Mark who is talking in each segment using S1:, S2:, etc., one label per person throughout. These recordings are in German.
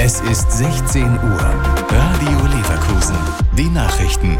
S1: Es ist 16 Uhr. Radio Leverkusen. Die Nachrichten.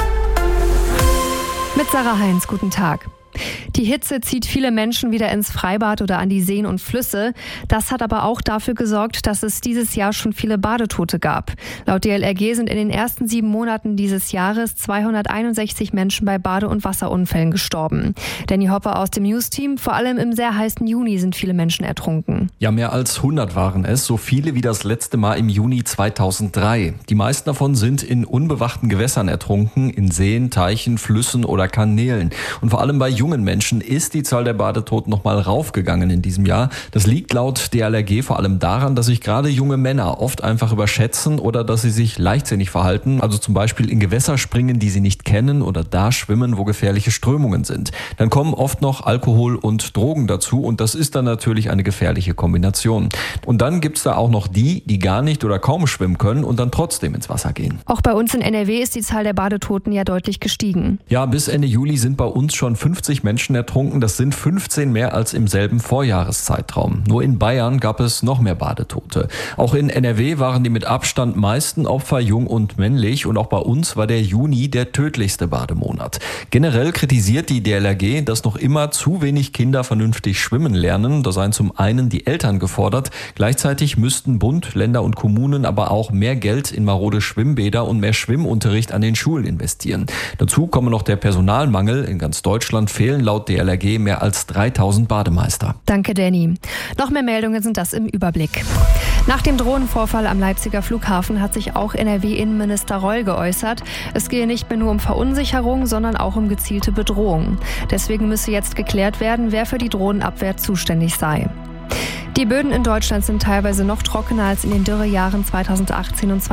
S2: Mit Sarah Heinz, guten Tag. Die Hitze zieht viele Menschen wieder ins Freibad oder an die Seen und Flüsse. Das hat aber auch dafür gesorgt, dass es dieses Jahr schon viele Badetote gab. Laut DLRG sind in den ersten 7 Monaten dieses Jahres 261 Menschen bei Bade- und Wasserunfällen gestorben. Danny Hopper aus dem News-Team: Vor allem im sehr heißen Juni sind viele Menschen ertrunken.
S3: Ja, mehr als 100 waren es, so viele wie das letzte Mal im Juni 2003. Die meisten davon sind in unbewachten Gewässern ertrunken, in Seen, Teichen, Flüssen oder Kanälen. Und vor allem bei jungen Menschen ist die Zahl der Badetoten noch mal raufgegangen in diesem Jahr. Das liegt laut DLRG vor allem daran, dass sich gerade junge Männer oft einfach überschätzen oder dass sie sich leichtsinnig verhalten, also zum Beispiel in Gewässer springen, die sie nicht kennen, oder da schwimmen, wo gefährliche Strömungen sind. Dann kommen oft noch Alkohol und Drogen dazu und das ist dann natürlich eine gefährliche Kombination. Und dann gibt's da auch noch die gar nicht oder kaum schwimmen können und dann trotzdem ins Wasser gehen.
S2: Auch bei uns in NRW ist die Zahl der Badetoten ja deutlich gestiegen.
S3: Ja, bis Ende Juli sind bei uns schon 50 Menschen ertrunken. Das sind 15 mehr als im selben Vorjahreszeitraum. Nur in Bayern gab es noch mehr Badetote. Auch in NRW waren die mit Abstand meisten Opfer jung und männlich. Und auch bei uns war der Juni der tödlichste Bademonat. Generell kritisiert die DLRG, dass noch immer zu wenig Kinder vernünftig schwimmen lernen. Da seien zum einen die Eltern gefordert. Gleichzeitig müssten Bund, Länder und Kommunen aber auch mehr Geld in marode Schwimmbäder und mehr Schwimmunterricht an den Schulen investieren. Dazu komme noch der Personalmangel. In ganz Deutschland fehlen laut DLRG mehr als 3000 Bademeister.
S2: Danke, Danny. Noch mehr Meldungen sind das im Überblick. Nach dem Drohnenvorfall am Leipziger Flughafen hat sich auch NRW-Innenminister Reul geäußert. Es gehe nicht mehr nur um Verunsicherung, sondern auch um gezielte Bedrohung. Deswegen müsse jetzt geklärt werden, wer für die Drohnenabwehr zuständig sei. Die Böden in Deutschland sind teilweise noch trockener als in den Dürrejahren 2018 und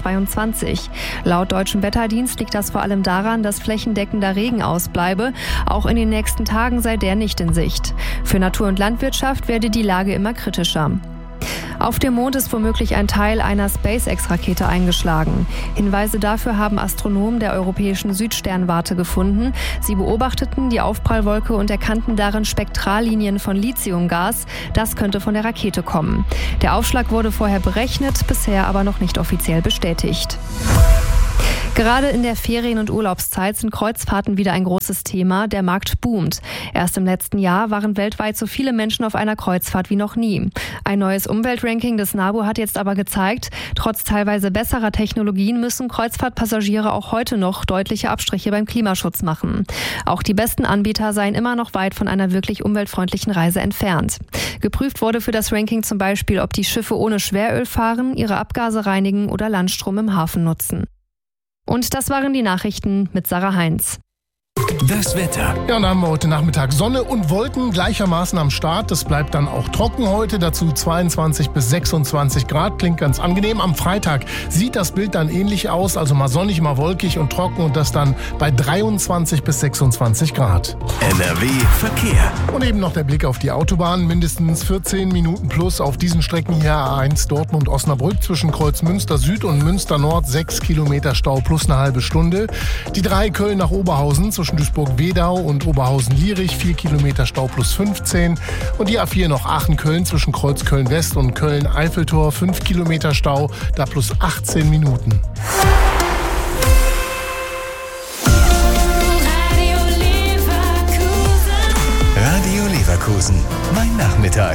S2: 2022. Laut Deutschem Wetterdienst liegt das vor allem daran, dass flächendeckender Regen ausbleibe. Auch in den nächsten Tagen sei der nicht in Sicht. Für Natur und Landwirtschaft werde die Lage immer kritischer. Auf dem Mond ist womöglich ein Teil einer SpaceX-Rakete eingeschlagen. Hinweise dafür haben Astronomen der Europäischen Südsternwarte gefunden. Sie beobachteten die Aufprallwolke und erkannten darin Spektrallinien von Lithiumgas. Das könnte von der Rakete kommen. Der Aufschlag wurde vorher berechnet, bisher aber noch nicht offiziell bestätigt. Gerade in der Ferien- und Urlaubszeit sind Kreuzfahrten wieder ein großes Thema. Der Markt boomt. Erst im letzten Jahr waren weltweit so viele Menschen auf einer Kreuzfahrt wie noch nie. Ein neues Umweltranking des NABU hat jetzt aber gezeigt, trotz teilweise besserer Technologien müssen Kreuzfahrtpassagiere auch heute noch deutliche Abstriche beim Klimaschutz machen. Auch die besten Anbieter seien immer noch weit von einer wirklich umweltfreundlichen Reise entfernt. Geprüft wurde für das Ranking zum Beispiel, ob die Schiffe ohne Schweröl fahren, ihre Abgase reinigen oder Landstrom im Hafen nutzen. Und das waren die Nachrichten mit Sarah Heinz.
S1: Das Wetter.
S4: Ja, und dann haben wir heute Nachmittag Sonne und Wolken gleichermaßen am Start. Das bleibt dann auch trocken heute, dazu 22 bis 26 Grad, klingt ganz angenehm. Am Freitag sieht das Bild dann ähnlich aus, also mal sonnig, mal wolkig und trocken und das dann bei 23 bis 26 Grad.
S1: NRW Verkehr.
S4: Und eben noch der Blick auf die Autobahn, mindestens 14 Minuten plus auf diesen Strecken hier: A1 Dortmund-Osnabrück zwischen Kreuzmünster Süd und Münster Nord 6 Kilometer Stau plus eine halbe Stunde. Die 3 Köln nach Oberhausen zwischen Duisburg-Wedau und Oberhausen-Lierich 4 Kilometer Stau plus 15. Und die A4 noch Aachen-Köln zwischen Kreuz Köln-West und Köln-Eiffeltor 5 Kilometer Stau, da plus 18 Minuten.
S1: Radio Leverkusen. Mein Nachmittag.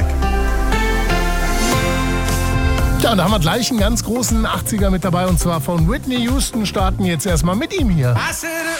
S4: Ja, und da haben wir gleich einen ganz großen 80er mit dabei, und zwar von Whitney Houston. Starten jetzt erstmal mit ihm hier.